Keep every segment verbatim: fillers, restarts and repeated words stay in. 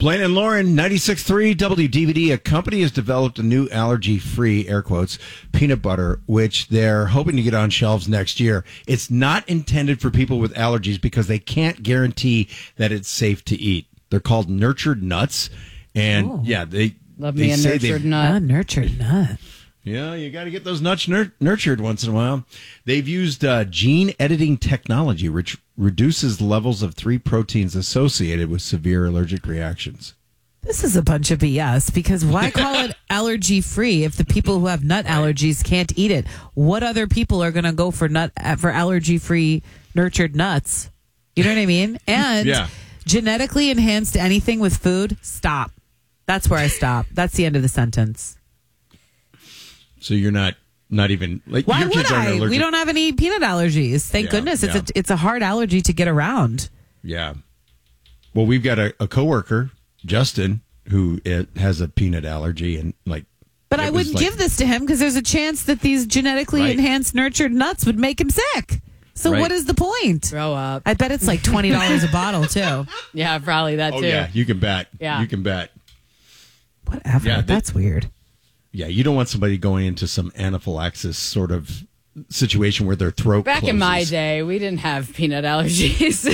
Blaine and Lauren, ninety-six point three W D V D. A company has developed a new allergy-free, air quotes, peanut butter, which they're hoping to get on shelves next year. It's not intended for people with allergies because they can't guarantee that it's safe to eat. They're called Nurtured Nuts. And, oh. yeah, they... Love they me a nurtured nut. A nurtured nut. Yeah, you got to get those nuts nur- nurtured once in a while. They've used uh, gene editing technology, which reduces levels of three proteins associated with severe allergic reactions. This is a bunch of B S because why call it allergy free if the people who have nut allergies can't eat it? What other people are going to go for nut for allergy free nurtured nuts? You know what I mean? And yeah. genetically enhanced anything with food, stop. That's where I stop. That's the end of the sentence. So you're not not even like why your would kids aren't I? allergic. We don't have any peanut allergies. Thank Yeah, goodness. It's yeah. a it's a hard allergy to get around. Yeah. Well, we've got a, a coworker, Justin, who it, has a peanut allergy, and like. But I wouldn't like, give this to him because there's a chance that these genetically right. enhanced nurtured nuts would make him sick. So Right. what is the point? Grow up. I bet it's like twenty dollars a bottle too. Yeah, probably that Oh too. yeah, you can bet. Yeah. You can bet. Whatever. Yeah, they- That's weird. Yeah, you don't want somebody going into some anaphylaxis sort of situation where their throat Back closes. in my day, we didn't have peanut allergies.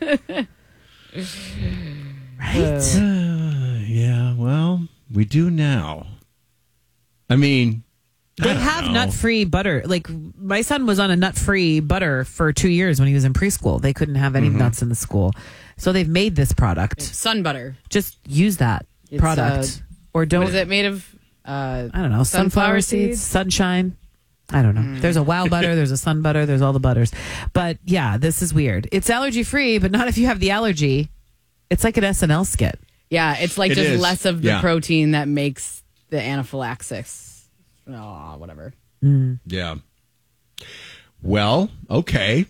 Right? Uh, yeah, well, we do now. I mean, I They don't have know. nut-free butter. Like, my son was on a nut-free butter for two years when he was in preschool. They couldn't have any Mm-hmm. nuts in the school. So they've made this product. Sun butter. Just use that It's, product. or don't. What is it made of? Uh, I don't know. Sunflower, Sunflower seeds, seeds? sunshine. I don't know. Mm. There's a wow butter. There's a sun butter. There's all the butters. But yeah, this is weird. It's allergy free, but not if you have the allergy. It's like an S N L skit. yeah, it's like It just is. less of the Yeah. protein that makes the anaphylaxis. Oh, whatever. Yeah. Well, okay.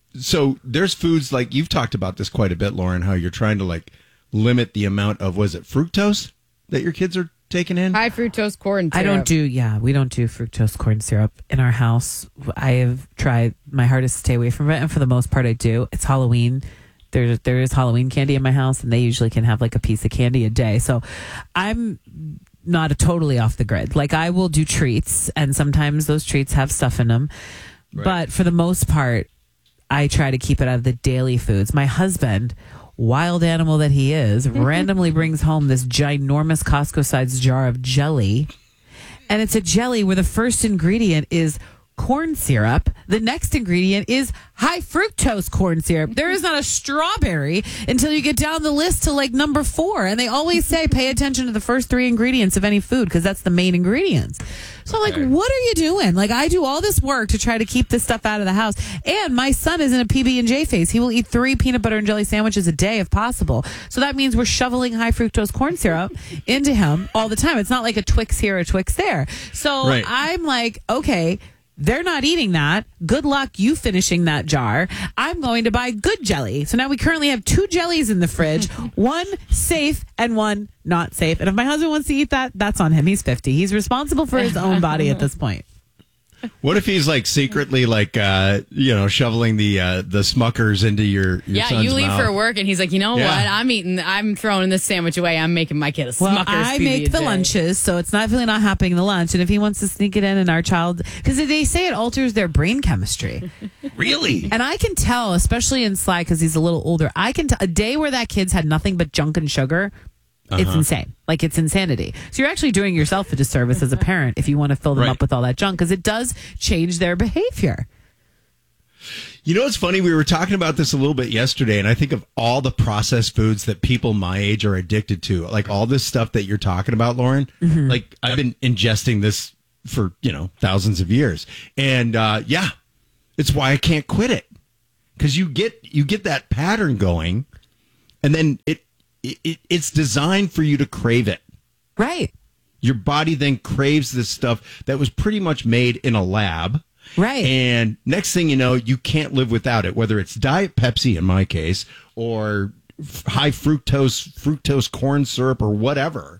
So there's foods like you've talked about this quite a bit, Lauren, how you're trying to like limit the amount of, was it fructose that your kids are taking in? High fructose corn I syrup. don't do, yeah, we don't do fructose corn syrup in our house. I have tried my hardest to stay away from it, and for the most part, I do. It's Halloween. There, there is Halloween candy in my house, and they usually can have like a piece of candy a day. So I'm not a totally off the grid. Like, I will do treats, and sometimes those treats have stuff in them. Right. But for the most part, I try to keep it out of the daily foods. My husband, wild animal that he is, randomly brings home this ginormous Costco-sized jar of jelly. And it's a jelly where the first ingredient is corn syrup. The next ingredient is high fructose corn syrup. There is not a strawberry until you get down the list to like number four. And they always say pay attention to the first three ingredients of any food because that's the main ingredients. So Okay. like, what are you doing? Like, I do all this work to try to keep this stuff out of the house. And my son is in a P B and J phase. He will eat three peanut butter and jelly sandwiches a day if possible. So that means we're shoveling high fructose corn syrup into him all the time. It's not like a Twix here, a Twix there. So Right. I'm like, okay, they're not eating that. Good luck you finishing that jar. I'm going to buy good jelly. So now we currently have two jellies in the fridge, one safe and one not safe. And if my husband wants to eat that, that's on him. He's fifty. He's responsible for his own body at this point. What if he's like secretly like uh you know shoveling the uh the Smuckers into your, your Yeah, son's you leave mouth? for work, and he's like, you know Yeah. what? I'm eating. I'm throwing this sandwich away. I'm making my kid a Well, Smucker's I P B make and the J. lunches, so it's not really not happening in the lunch. And if he wants to sneak it in, and our child, because they say it alters their brain chemistry. Really? And I can tell, especially in Sly, because he's a little older, I can tell a day where that kid's had nothing but junk and sugar. It's insane. Like, it's insanity. So you're actually doing yourself a disservice as a parent if you want to fill them Right. up with all that junk, because it does change their behavior. You know, it's funny. We were talking about this a little bit yesterday, and I think of all the processed foods that people my age are addicted to, like all this stuff that you're talking about, Lauren. Like, I've been ingesting this for, you know, thousands of years. And uh, yeah, it's why I can't quit it. Because you get you get that pattern going, and then it, it, it it's designed for you to crave it. Right. Your body then craves this stuff that was pretty much made in a lab. Right. And next thing you know, you can't live without it, whether it's Diet Pepsi in my case or f- high fructose fructose corn syrup or whatever.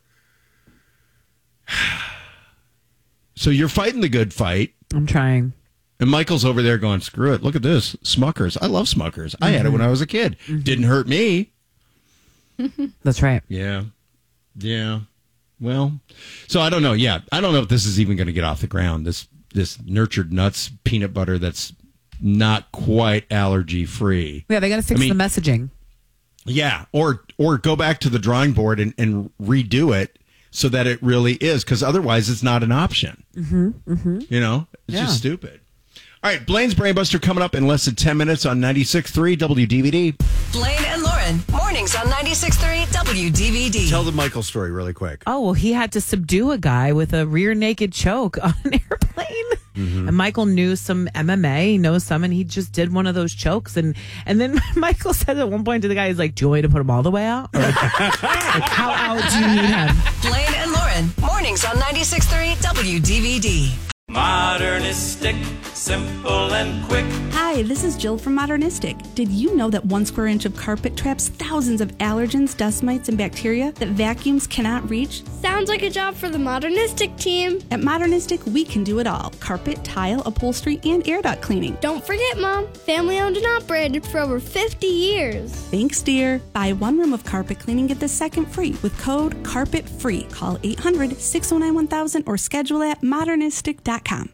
So you're fighting the good fight. I'm trying. And Michael's over there going, screw it. Look at this. Smuckers. I love Smuckers. I had it when I was a kid. Didn't hurt me. That's right. Yeah. Yeah. Well, so I don't know. Yeah. I don't know if this is even going to get off the ground. This, this Nurtured Nuts peanut butter that's not quite allergy free. Yeah, they got to fix I mean, the messaging. Yeah. Or, or go back to the drawing board and, and redo it so that it really is. Because otherwise it's not an option. Mm-hmm. Mm-hmm. You know, it's Yeah. just stupid. All right, Blaine's Brainbuster coming up in less than ten minutes on ninety-six point three W D V D. Blaine and Lauren, mornings on ninety-six point three W D V D. Tell the Michael story really quick. Oh, well, he had to subdue a guy with a rear naked choke on an airplane. Mm-hmm. And Michael knew some M M A, he knows some, and he just did one of those chokes. And and then Michael said at one point to the guy, he's like, do you want me to put him all the way out? Or like, like, how out do you need him? Blaine and Lauren, mornings on ninety-six point three W D V D. Modernistic, simple and quick. Hi, this is Jill from Modernistic. Did you know that one square inch of carpet traps thousands of allergens, dust mites, and bacteria that vacuums cannot reach? Sounds like a job for the Modernistic team. At Modernistic, we can do it all. Carpet, tile, upholstery, and air duct cleaning. Don't forget, Mom, family owned and operated for over fifty years. Thanks, dear. Buy one room of carpet cleaning, get the second free with code CARPETFREE. Call eight hundred, six oh nine, one thousand or schedule at modernistic dot com.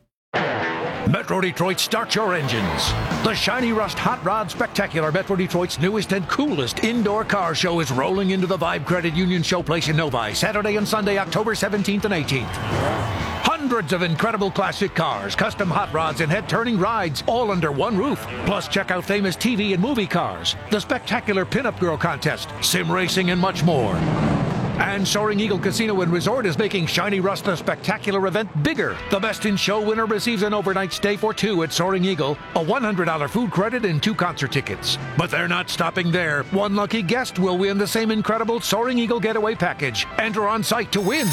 Metro Detroit, start your engines. The Shiny Rust Hot Rod Spectacular, Metro Detroit's newest and coolest indoor car show, is rolling into the Vibe Credit Union Showplace in Novi, Saturday and Sunday, October seventeenth and eighteenth. Hundreds of incredible classic cars, custom hot rods, and head-turning rides, all under one roof. Plus, check out famous T V and movie cars, the spectacular Pinup Girl Contest, sim racing, and much more. And Soaring Eagle Casino and Resort is making Shiny Rust the Spectacular event bigger. The Best in Show winner receives an overnight stay for two at Soaring Eagle, a one hundred dollars food credit, and two concert tickets. But they're not stopping there. One lucky guest will win the same incredible Soaring Eagle Getaway Package. Enter on site to win.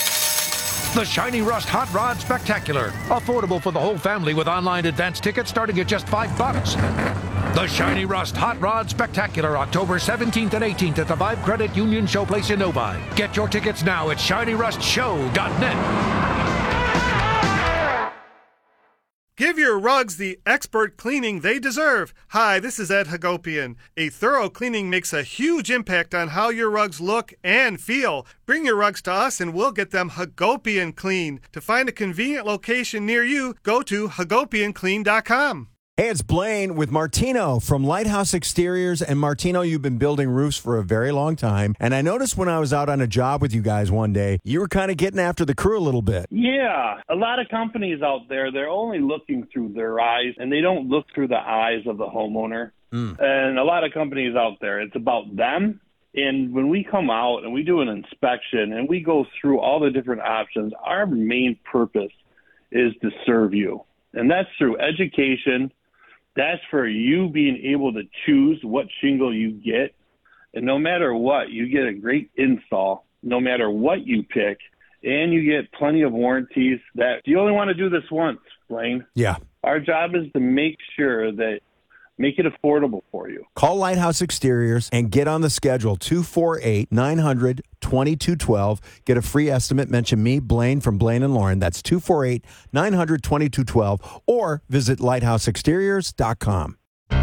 The Shiny Rust Hot Rod Spectacular. Affordable for the whole family with online advance tickets starting at just five bucks. The Shiny Rust Hot Rod Spectacular, October seventeenth and eighteenth at the Vibe Credit Union Showplace in Novi. Get your tickets now at shiny rust show dot net. Give your rugs the expert cleaning they deserve. Hi, this is Ed Hagopian. A thorough cleaning makes a huge impact on how your rugs look and feel. Bring your rugs to us and we'll get them Hagopian clean. To find a convenient location near you, go to hagopian clean dot com. Hey, it's Blaine with Martino from Lighthouse Exteriors. And Martino, you've been building roofs for a very long time. And I noticed when I was out on a job with you guys one day, you were kind of getting after the crew a little bit. Yeah, a lot of companies out there, they're only looking through their eyes, and they don't look through the eyes of the homeowner. Mm. And a lot of companies out there, it's about them. And when we come out and we do an inspection and we go through all the different options, our main purpose is to serve you. And that's through education. That's for you being able to choose what shingle you get. And no matter what, you get a great install, no matter what you pick, and you get plenty of warranties. That you only want to do this once, Blaine. Yeah. Our job is to make sure that make it affordable for you. Call Lighthouse Exteriors and get on the schedule, two four eight, nine hundred, twenty-two twelve. Get a free estimate. Mention me, Blaine, from Blaine and Lauren. That's two four eight, nine hundred, twenty-two twelve. Or visit lighthouse exteriors dot com.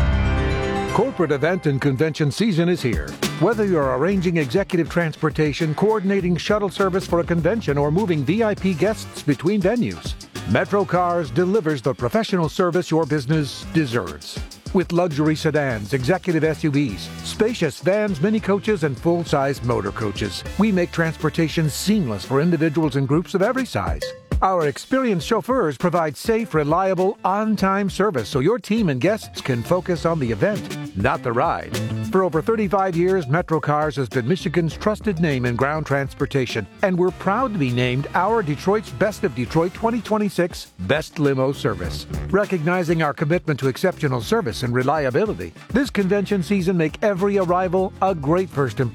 Corporate event and convention season is here. Whether you're arranging executive transportation, coordinating shuttle service for a convention, or moving V I P guests between venues, Metro Cars delivers the professional service your business deserves. With luxury sedans, executive S U Vs, spacious vans, mini coaches, and full-size motor coaches, we make transportation seamless for individuals and groups of every size. Our experienced chauffeurs provide safe, reliable, on-time service so your team and guests can focus on the event, not the ride. For over thirty-five years, Metro Cars has been Michigan's trusted name in ground transportation, and we're proud to be named our Detroit's Best of Detroit twenty twenty-six Best Limo Service. Recognizing our commitment to exceptional service and reliability, this convention season make every arrival a great first impression.